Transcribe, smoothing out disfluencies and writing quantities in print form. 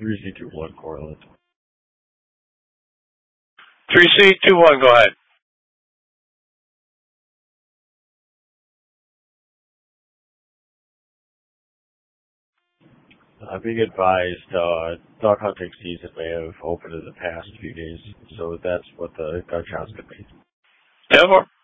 3C21 Cortland. 3C21, go ahead. Being advised, dog hunting season may have opened in the past few days, so that's what the gunshots could be. 10-4.